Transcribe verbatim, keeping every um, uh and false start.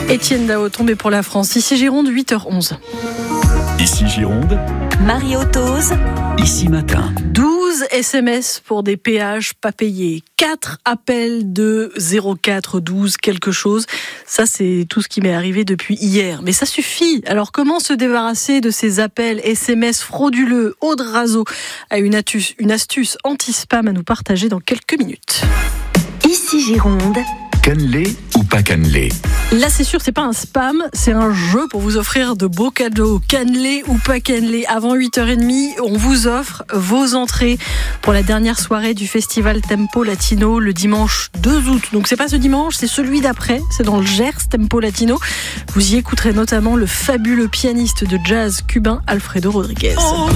Étienne Dao tombé pour la France. Ici Gironde, huit heures onze. Ici Gironde, Marie-Otose. Ici Matin. douze S M S pour des péages pas payés. quatre appels de zéro quatre douze quelque chose. Ça, c'est tout ce qui m'est arrivé depuis hier. Mais ça suffit. Alors, comment se débarrasser de ces appels S M S frauduleux? Aude Razo a une astuce, une astuce anti-spam à nous partager dans quelques minutes. Ici Gironde. Cannelé ou pas cannelé? Là, c'est sûr, c'est pas un spam, c'est un jeu pour vous offrir de beaux cadeaux. Cannelé ou pas cannelé, avant huit heures trente, on vous offre vos entrées pour la dernière soirée du festival Tempo Latino le dimanche deux août. Donc c'est pas ce dimanche, c'est celui d'après, c'est dans le Gers, Tempo Latino. Vous y écouterez notamment le fabuleux pianiste de jazz cubain Alfredo Rodriguez. Oh